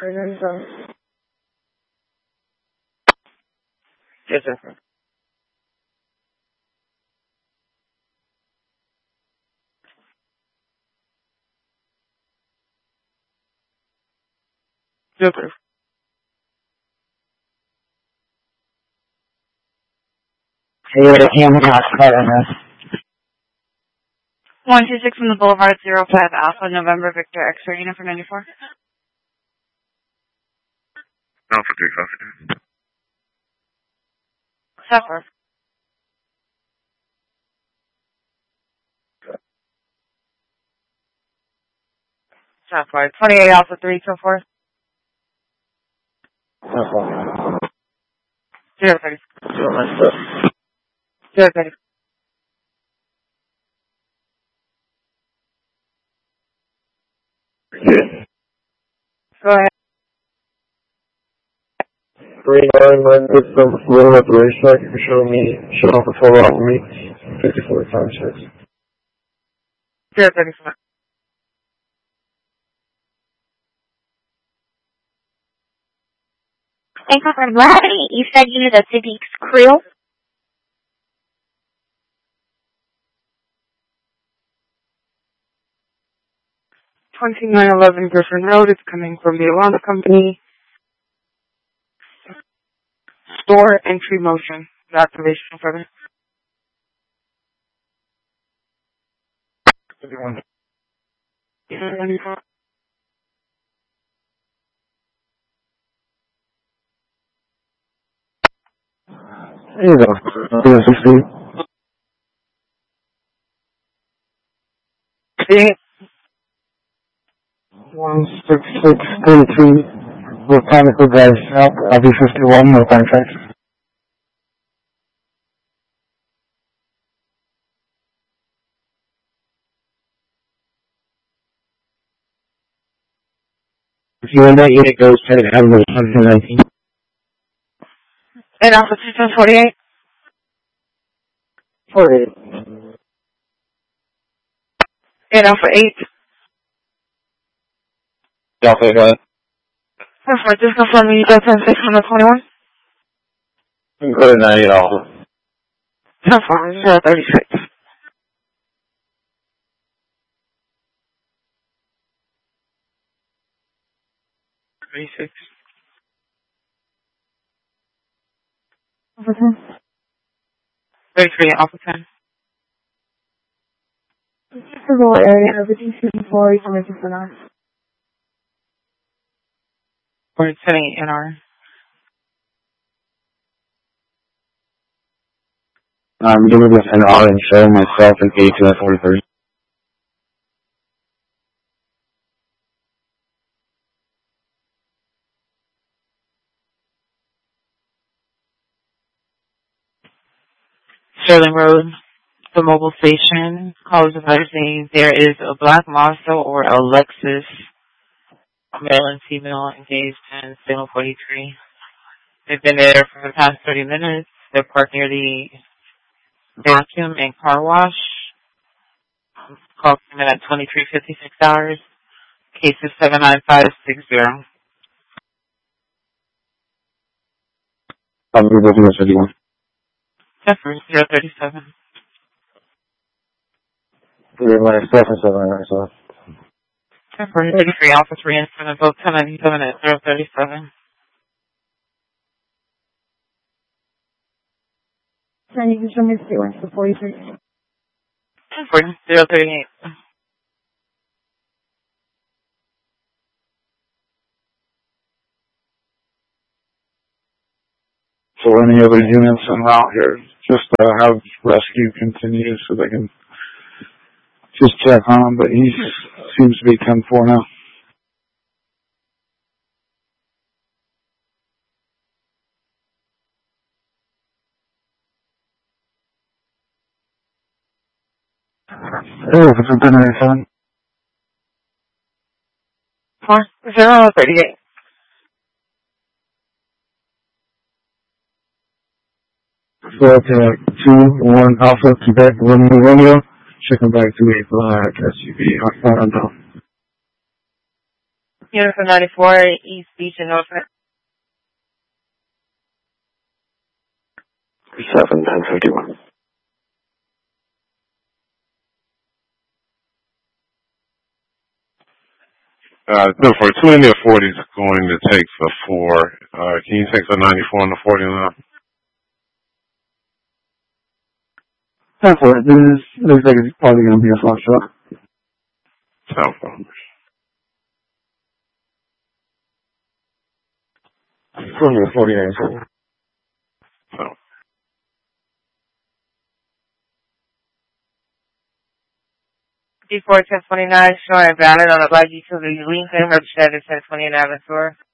Yes, sir. Yes, sir. Hey, what a hammer house car on us. 126 from the Boulevard, 05 Alpha, November, Victor, X-ray, unit for 94. Alpha 3 Coffee. Suffer. Suffer. 28 Alpha 3, so forth. 030. 030. Go ahead. 399 with some little at the racetrack. You can show off a photo of me. 54 times 6. 034. Thank you for Vladdy. You said you knew the Civics crew? $2911 Griffin Road. It's coming from the alarm company. Store entry motion. Activation further. 51. There you go. 16633 Botanical Drive South, RB51, no contract. If you in that unit goes 10 Avenue, 119. And Alpha 248. 48. And Alpha 8. Alpha 8, go ahead. Suffer. Just confirming you got 10621. Go to 98 Alpha. Suffer. 036. 36. 33 Alpha 10. This is the rural area. Everything's shooting for information for now. We're setting NR. I'm dealing with an orange show myself and gauge at 43. Sterling Road, the mobile station. Callers advising there is a black Mazda or a Lexus, male and female, engaged in signal 43. They've been there for the past 30 minutes. They're parked near the vacuum and car wash. Call came in at 2356 hours. Case is 79560. I'm moving to 51. Zephyr 037. 3 minus 7, Zephyr 33 Alpha 3 and 7, both 1097 at 037. Can you just show me the sequence for 43? 038. For any other units en route here, just have rescue continue so they can just check on him, but he seems to be 10-4 now. Hey, if it's been 87. 038. So to 2-1 Alpha Quebec Romeo, checking back to a black SUV. Uniform 94, East Beach and Northwest. 7-1051. For 2 India 40 is going to take the 4. Can you take the 94 and the 49? Time for it. This looks like it's probably going to be a flush shot. Sound phone. From the 49. So. D4 1029 showing valid on a large utility lien claim represented at 1029 Aventura.